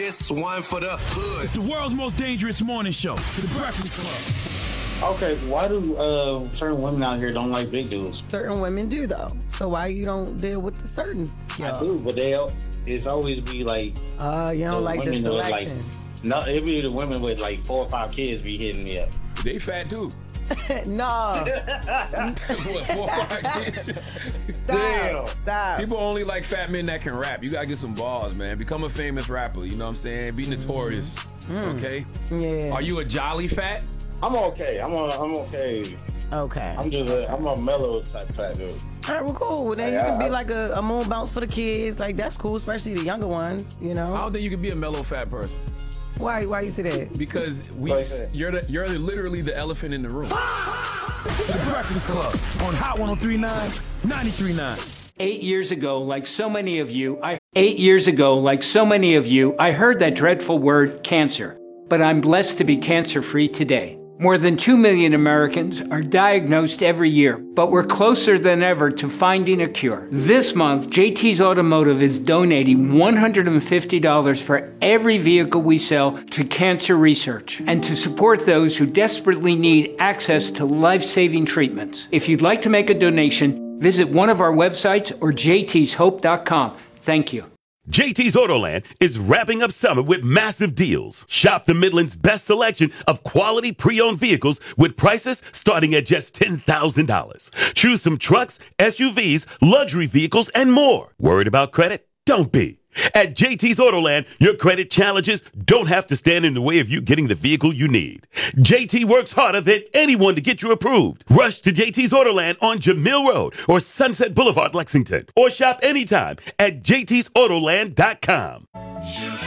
this one for the hood. It's the world's most dangerous morning show. The Breakfast Club. Okay, why do certain women out here don't like big dudes? Certain women do, though. So why you don't deal with the certains? I do, but it's always be like... you don't like the selection. No, it be the women with like 4 or 5 kids be hitting me up. They fat too. No. What, 4 or 5 kids? Stop. People only like fat men that can rap. You gotta get some balls, man. Become a famous rapper, you know what I'm saying? Be notorious, okay? Yeah. Are you a jolly fat? I'm okay. I'm okay. Okay. I'm a mellow type fat dude. All right, well, cool. Well, then you can be like a moon bounce for the kids. Like, that's cool, especially the younger ones, you know? I don't think you can be a mellow fat person. Why you say that? Because you're literally the elephant in the room. The Breakfast Club on Hot 103.9, 93.9. 8 years ago, like so many of you, I heard that dreadful word, cancer. But I'm blessed to be cancer-free today. More than 2 million Americans are diagnosed every year, but we're closer than ever to finding a cure. This month, JT's Automotive is donating $150 for every vehicle we sell to cancer research and to support those who desperately need access to life-saving treatments. If you'd like to make a donation, visit one of our websites or jtshope.com. Thank you. JT's Autoland is wrapping up summer with massive deals. Shop the Midland's best selection of quality pre-owned vehicles with prices starting at just $10,000. Choose some trucks, SUVs, luxury vehicles, and more. Worried about credit? Don't be. At JT's Autoland, your credit challenges don't have to stand in the way of you getting the vehicle you need. JT works harder than anyone to get you approved. Rush to JT's Autoland on Jamil Road or Sunset Boulevard, Lexington. Or shop anytime at jtsautoland.com.